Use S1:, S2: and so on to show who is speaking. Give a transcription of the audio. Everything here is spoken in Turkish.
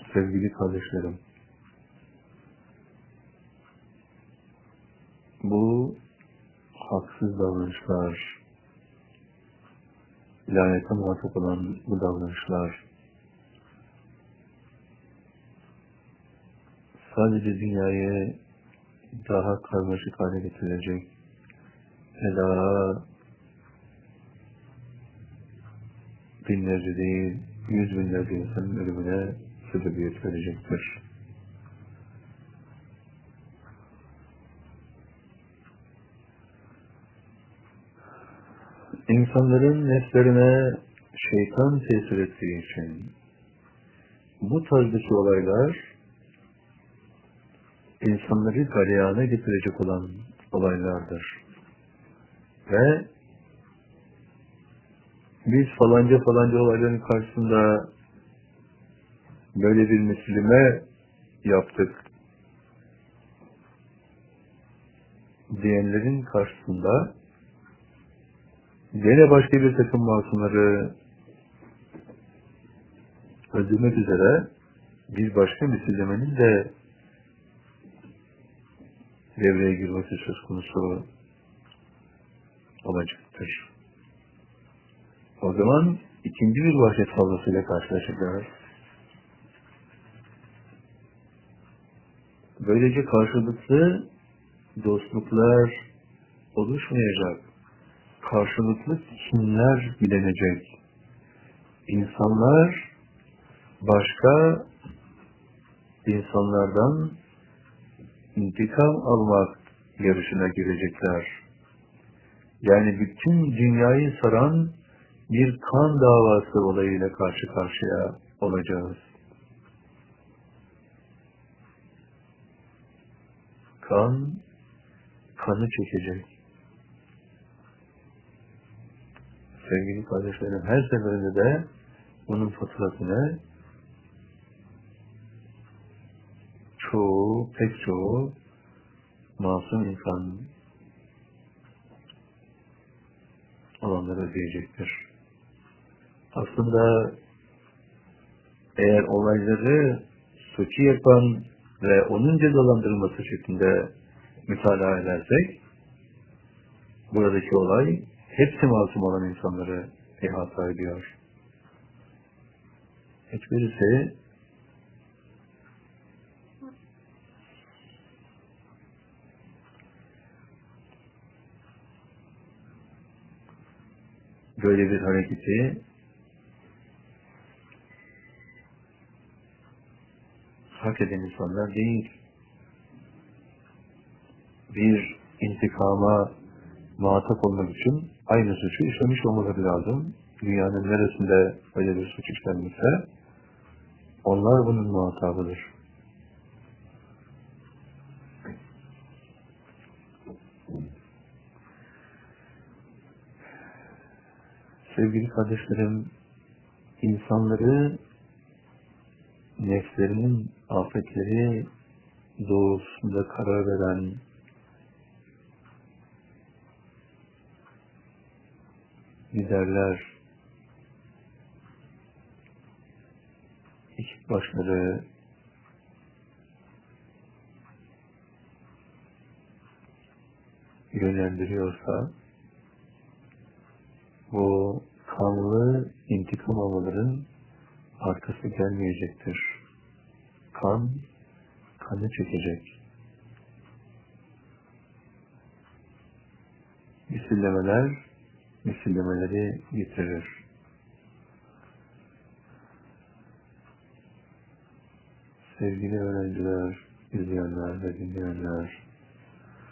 S1: Sevgili kardeşlerim, bu haksız davranışlar, lanete muhatap olan bu davranışlar sadece dünyayı daha karmaşık hale getirecek ve daha binlerce değil, yüz binlerce insanın ölümüne sebebiyet verecektir. İnsanların nefslerine şeytan tesir ettiği için bu tarzdaki olaylar insanları galeyana getirecek olan olaylardır. Ve biz falanca olayların karşısında böyle bir müslime yaptık diyenlerin karşısında gene başka bir takım masumları öldürmek üzere bir başka müslimenin de devreye girmesi söz konusu olacaktır. O zaman ikinci bir vahşet fazlasıyla karşılaşacağız. Böylece karşılıklı dostluklar oluşmayacak. Karşılıklı kinler bilinecek. İnsanlar başka insanlardan intikam almak yarışına girecekler. Yani bütün dünyayı saran bir kan davası olayıyla karşı karşıya olacağız. Kanı çekecek. Sevgili kardeşlerim, her seferinde de bunun faturasını pek çoğu masum insan olanları ödeyecektir. Aslında eğer olayları suçu yapan ve onun cezalandırılması şeklinde mütalaa edersek, buradaki olay hepsi masum olan insanları ihata ediyor. Hiçbirisi böyle bir hareketi hak eden insanlar değil. Bir intikama muhatap olmak için aynı suçu işlemiş olmaları lazım. Dünyanın neresinde öyle bir suç işlenmişse onlar bunun muhatabıdır. Sevgili kardeşlerim, insanları nefslerinin afetleri doğrultusunda karar veren liderler, ekip başları, yönlendiriyorsa bu kanlı intikam almaların arkası gelmeyecektir. Kanı çekecek. Misillemeleri getirir. Sevgili öğrenciler, izleyenler ve dinleyenler,